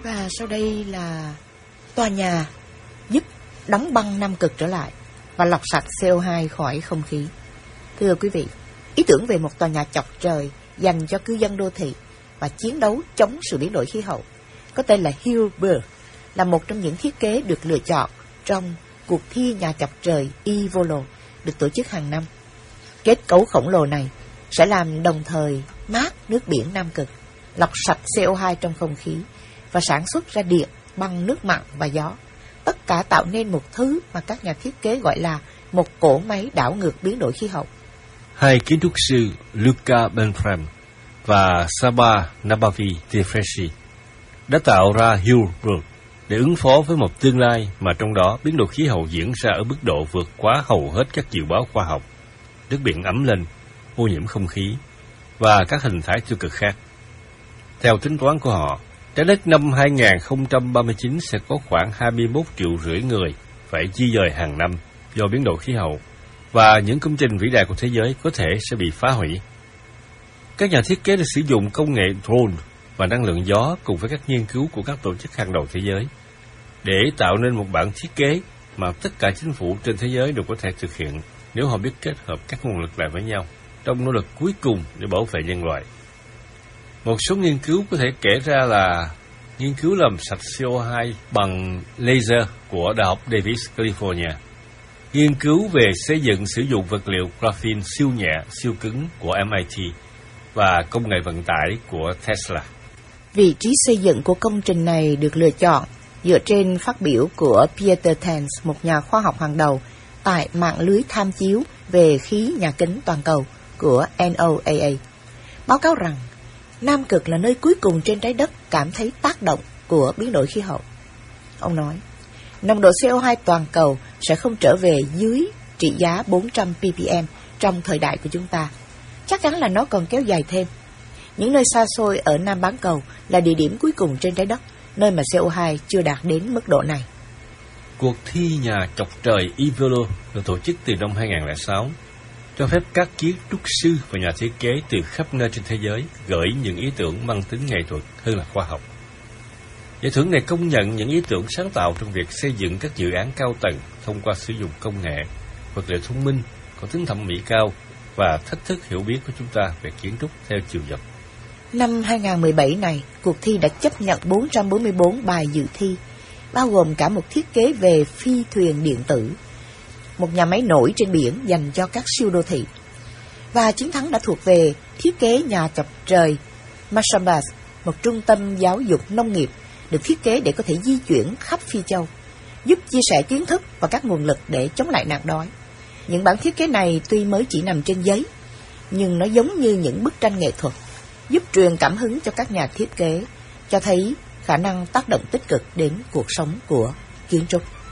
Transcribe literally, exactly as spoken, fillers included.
Và sau đây là tòa nhà giúp đóng băng Nam Cực trở lại và lọc sạch xê o hai khỏi không khí. Thưa quý vị, ý tưởng về một tòa nhà chọc trời dành cho cư dân đô thị và chiến đấu chống sự biến đổi khí hậu có tên là Hillbrook là một trong những thiết kế được lựa chọn trong cuộc thi nhà chọc trời Evolo được tổ chức hàng năm. Kết cấu khổng lồ này sẽ làm đồng thời mát nước biển Nam Cực, lọc sạch xê o hai trong không khí và sản xuất ra điện bằng nước mặn và gió. Tất cả tạo nên một thứ mà các nhà thiết kế gọi là một cỗ máy đảo ngược biến đổi khí hậu. Hai kiến trúc sư Luca Benfram và Saba Nabavi Tefreshi đã tạo ra Hillbrook để ứng phó với một tương lai mà trong đó biến đổi khí hậu diễn ra ở mức độ vượt quá hầu hết các dự báo khoa học. Nước biển ấm lên, ô nhiễm không khí và các hình thái tiêu cực khác. Theo tính toán của họ, trái đất năm hai không ba chín sẽ có khoảng hai mươi mốt triệu rưỡi người phải di dời hàng năm do biến đổi khí hậu, và những công trình vĩ đại của thế giới có thể sẽ bị phá hủy. Các nhà thiết kế đã sử dụng công nghệ drone và năng lượng gió cùng với các nghiên cứu của các tổ chức hàng đầu thế giới để tạo nên một bản thiết kế mà tất cả chính phủ trên thế giới đều có thể thực hiện nếu họ biết kết hợp các nguồn lực lại với nhau trong nỗ lực cuối cùng để bảo vệ nhân loại. Một số nghiên cứu có thể kể ra là nghiên cứu làm sạch xê o hai bằng laser của Đại học Davis, California, nghiên cứu về xây dựng sử dụng vật liệu graphene siêu nhẹ, siêu cứng của em i tê và công nghệ vận tải của Tesla. Vị trí xây dựng của công trình này được lựa chọn dựa trên phát biểu của Peter Thames, một nhà khoa học hàng đầu tại mạng lưới tham chiếu về khí nhà kính toàn cầu của en o a a. Báo cáo rằng Nam Cực là nơi cuối cùng trên trái đất cảm thấy tác động của biến đổi khí hậu. Ông nói, nồng độ xê o hai toàn cầu sẽ không trở về dưới trị giá bốn trăm ppm trong thời đại của chúng ta. Chắc chắn là nó còn kéo dài thêm. Những nơi xa xôi ở Nam bán cầu là địa điểm cuối cùng trên trái đất, nơi mà xê o hai chưa đạt đến mức độ này. Cuộc thi nhà chọc trời Evolo được tổ chức từ năm hai không không sáu, cho phép các kiến trúc sư và nhà thiết kế từ khắp nơi trên thế giới gửi những ý tưởng mang tính nghệ thuật hơn là khoa học. Giải thưởng này công nhận những ý tưởng sáng tạo trong việc xây dựng các dự án cao tầng thông qua sử dụng công nghệ, vật liệu thông minh, có tính thẩm mỹ cao và thách thức hiểu biết của chúng ta về kiến trúc theo chiều dọc. Năm hai không một bảy này, cuộc thi đã chấp nhận bốn trăm bốn mươi bốn bài dự thi, bao gồm cả một thiết kế về phi thuyền điện tử, một nhà máy nổi trên biển dành cho các siêu đô thị. Và chiến thắng đã thuộc về thiết kế nhà chọc trời Masabas, một trung tâm giáo dục nông nghiệp được thiết kế để có thể di chuyển khắp Phi Châu, giúp chia sẻ kiến thức và các nguồn lực để chống lại nạn đói. Những bản thiết kế này tuy mới chỉ nằm trên giấy, nhưng nó giống như những bức tranh nghệ thuật, giúp truyền cảm hứng cho các nhà thiết kế, cho thấy khả năng tác động tích cực đến cuộc sống của kiến trúc.